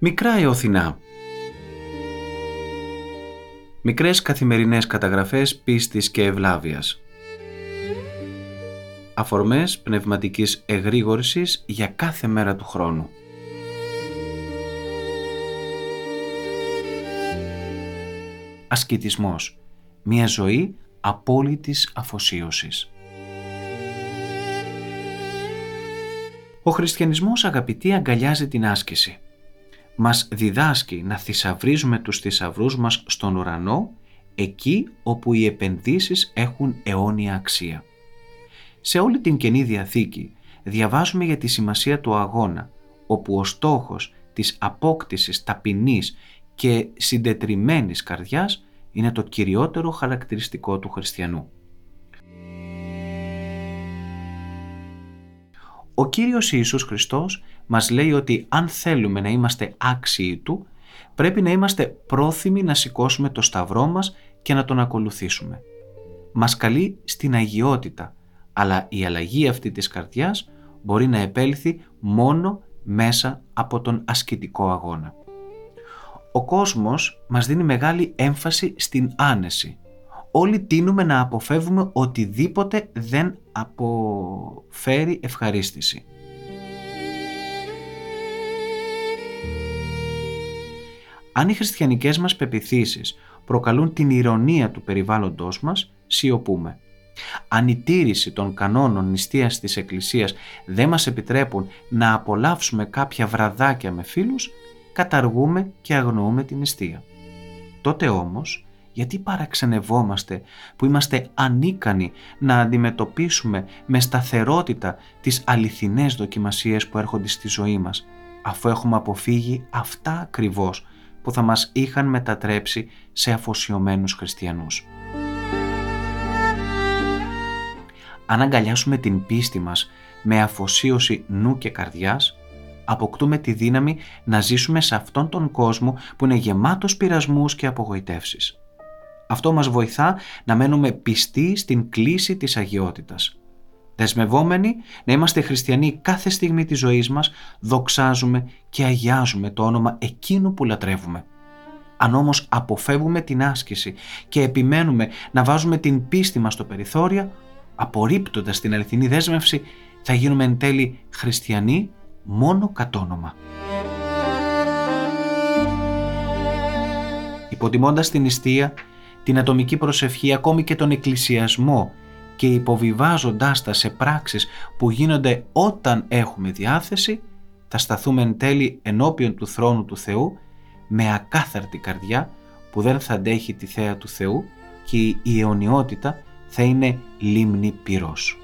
Μικρά Εωθινά. Μικρές καθημερινές καταγραφές πίστης και ευλάβειας. Αφορμές πνευματικής εγρήγορσης για κάθε μέρα του χρόνου. Ασκητισμός. Μια ζωή απόλυτης αφοσίωσης. Ο χριστιανισμός, αγαπητοί, αγκαλιάζει την άσκηση. Μας διδάσκει να θησαυρίζουμε τους θησαυρούς μας στον ουρανό, εκεί όπου οι επενδύσεις έχουν αιώνια αξία. Σε όλη την Καινή Διαθήκη διαβάζουμε για τη σημασία του αγώνα, όπου ο στόχος της απόκτησης ταπεινής και συντετριμμένης καρδιάς είναι το κυριότερο χαρακτηριστικό του χριστιανού. Ο Κύριος Ιησούς Χριστός μας λέει ότι αν θέλουμε να είμαστε άξιοι Του, πρέπει να είμαστε πρόθυμοι να σηκώσουμε το σταυρό μας και να Τον ακολουθήσουμε. Μας καλεί στην αγιότητα, αλλά η αλλαγή αυτή της καρδιάς μπορεί να επέλθει μόνο μέσα από τον ασκητικό αγώνα. Ο κόσμος μας δίνει μεγάλη έμφαση στην άνεση. Όλοι τείνουμε να αποφεύγουμε οτιδήποτε δεν αποφέρει ευχαρίστηση. Αν οι χριστιανικές μας πεποιθήσεις προκαλούν την ηρωνία του περιβάλλοντος μας, σιωπούμε. Αν η τήρηση των κανόνων νηστείας της Εκκλησίας δεν μας επιτρέπουν να απολαύσουμε κάποια βραδάκια με φίλους, καταργούμε και αγνοούμε την νηστεία. Τότε όμως, γιατί παραξενευόμαστε που είμαστε ανίκανοι να αντιμετωπίσουμε με σταθερότητα τις αληθινές δοκιμασίες που έρχονται στη ζωή μας, αφού έχουμε αποφύγει αυτά ακριβώς που θα μας είχαν μετατρέψει σε αφοσιωμένους χριστιανούς. Αν αγκαλιάσουμε την πίστη μας με αφοσίωση νου και καρδιάς, αποκτούμε τη δύναμη να ζήσουμε σε αυτόν τον κόσμο που είναι γεμάτος πειρασμούς και απογοητεύσεις. Αυτό μας βοηθά να μένουμε πιστοί στην κλίση της αγιότητας. Δεσμευόμενοι να είμαστε χριστιανοί κάθε στιγμή της ζωής μας, δοξάζουμε και αγιάζουμε το όνομα εκείνου που λατρεύουμε. Αν όμως αποφεύγουμε την άσκηση και επιμένουμε να βάζουμε την πίστη μας στο περιθώριο, απορρίπτοντας την αληθινή δέσμευση, θα γίνουμε εν τέλει χριστιανοί μόνο κατ' όνομα. Υποτιμώντας την νηστεία, την ατομική προσευχή, ακόμη και τον εκκλησιασμό και υποβιβάζοντάς τα σε πράξεις που γίνονται όταν έχουμε διάθεση, θα σταθούμε εν τέλει ενώπιον του θρόνου του Θεού με ακάθαρτη καρδιά που δεν θα αντέχει τη θέα του Θεού και η αιωνιότητα θα είναι λίμνη πυρός.